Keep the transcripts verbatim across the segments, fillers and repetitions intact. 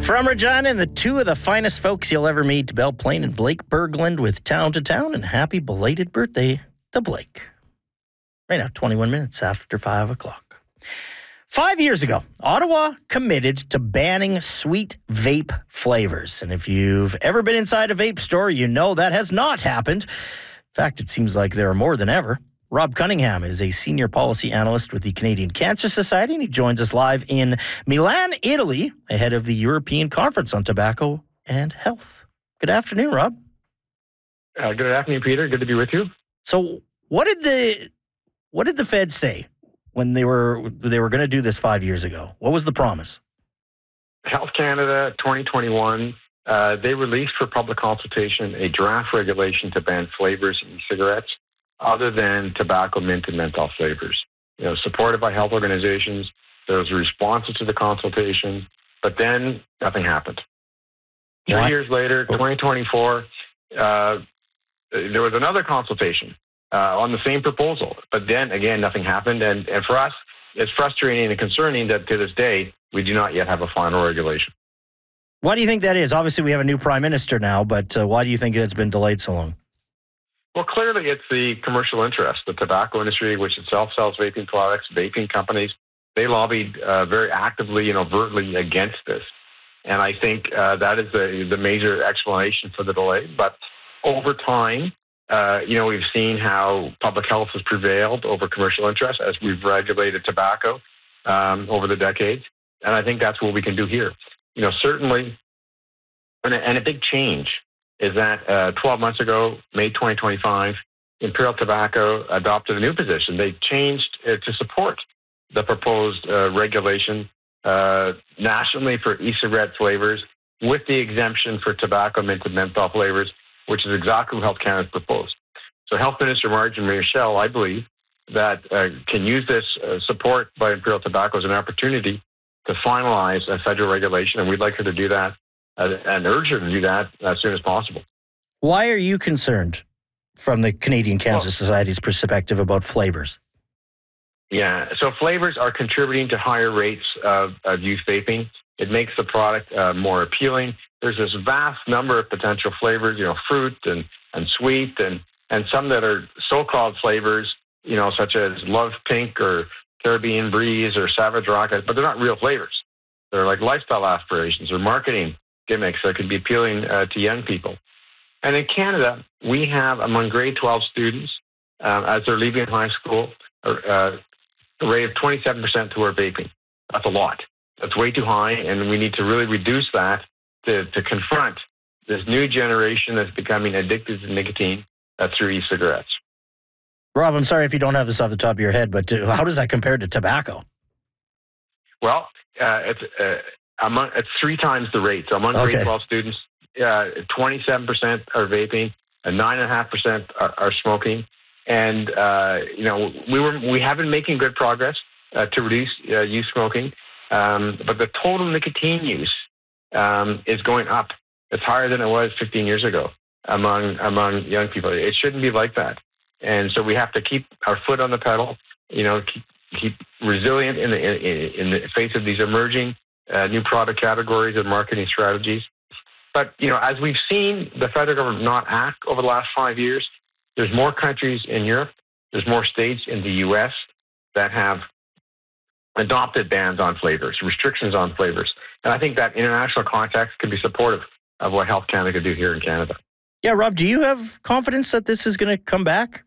From Regina and the two of the finest folks you'll ever meet, Belle Plaine and Blake Berglund with Town to Town, and happy belated birthday to Blake. Right now, twenty-one minutes after five o'clock. Five years ago, Ottawa committed to banning sweet vape flavors. And if you've ever been inside a vape store, you know that has not happened. In fact, it seems like there are more than ever. Rob Cunningham is a senior policy analyst with the Canadian Cancer Society, and he joins us live in Milan, Italy, ahead of the European Conference on Tobacco and Health. Good afternoon, Rob. Uh, good afternoon, Peter. Good to be with you. So, what did the what did the Fed say when they were they were going to do this five years ago? What was the promise? Health Canada twenty twenty-one, uh, they released for public consultation a draft regulation to ban flavors in e-cigarettes other than tobacco, mint, and menthol flavors. You know, supported by health organizations. There was responses to the consultation, but then nothing happened. Three What? years later, twenty twenty-four, uh, there was another consultation uh, on the same proposal, but then again, nothing happened. And, and for us, it's frustrating and concerning that to this day, we do not yet have a final regulation. Why do you think that is? Obviously, we have a new prime minister now, but uh, why do you think it's been delayed so long? Well, clearly it's the commercial interest. The tobacco industry, which itself sells vaping products, vaping companies, they lobbied uh, very actively and overtly against this. And I think uh, that is the, the major explanation for the delay. But over time, uh, you know, we've seen how public health has prevailed over commercial interest as we've regulated tobacco um, over the decades. And I think that's what we can do here. You know, certainly, and a, and a big change is that uh, twelve months ago, May twenty twenty-five, Imperial Tobacco adopted a new position. They changed uh, to support the proposed uh, regulation uh, nationally for e-cigarette flavors with the exemption for tobacco, mint, and menthol flavors, which is exactly what Health Canada proposed. So Health Minister Marjorie Michel, I believe, that uh, can use this uh, support by Imperial Tobacco as an opportunity to finalize a federal regulation, and we'd like her to do that uh, and urge her to do that as soon as possible. Why are you concerned from the Canadian Cancer Well, Society's perspective about flavors? Yeah, so flavors are contributing to higher rates of, of youth vaping. It makes the product uh, more appealing. There's this vast number of potential flavors, you know, fruit and, and sweet, and, and some that are so-called flavors, you know, such as Love Pink or Caribbean Breeze or Savage Rocket, but they're not real flavors. They're like lifestyle aspirations or marketing gimmicks that could be appealing uh, to young people. And in Canada, we have among grade twelve students, uh, as they're leaving high school, uh, a rate of twenty-seven percent who are vaping. That's a lot. That's way too high, and we need to really reduce that to, to confront this new generation that's becoming addicted to nicotine uh, through e-cigarettes. Rob, I'm sorry if you don't have this off the top of your head, but uh, how does that compare to tobacco? Well, uh, it's uh, among it's three times the rate. So among Okay. grade twelve students, uh, twenty-seven percent are vaping, and nine and a half percent are smoking. And uh, you know, we were we have been making good progress uh, to reduce uh, youth smoking, um, but the total nicotine use um, is going up. It's higher than it was fifteen years ago among among young people. It shouldn't be like that. And so we have to keep our foot on the pedal, you know, keep, keep resilient in the in, in the face of these emerging uh, new product categories and marketing strategies. But, you know, as we've seen the federal government not act over the last five years, there's more countries in Europe, there's more states in the U S that have adopted bans on flavors, restrictions on flavors. And I think that international context can be supportive of what Health Canada could do here in Canada. Yeah, Rob, do you have confidence that this is going to come back?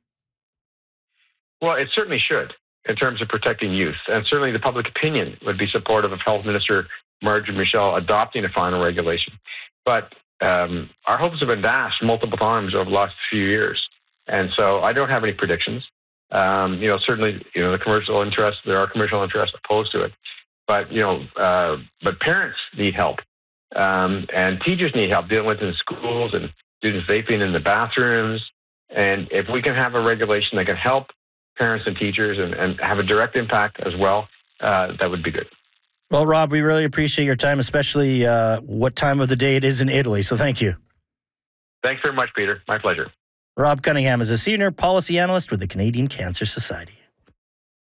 Well, it certainly should in terms of protecting youth. And certainly the public opinion would be supportive of Health Minister Marjorie Michel adopting a final regulation. But um, our hopes have been dashed multiple times over the last few years. And so I don't have any predictions. Um, you know, certainly, you know, the commercial interests, there are commercial interests opposed to it. But, you know, uh, but parents need help. Um, and teachers need help dealing with it in schools and students vaping in the bathrooms. And if we can have a regulation that can help parents and teachers and, and have a direct impact as well, uh, that would be good. Well, Rob, we really appreciate your time, especially uh, what time of the day it is in Italy. So thank you. Thanks very much, Peter. My pleasure. Rob Cunningham is a senior policy analyst with the Canadian Cancer Society.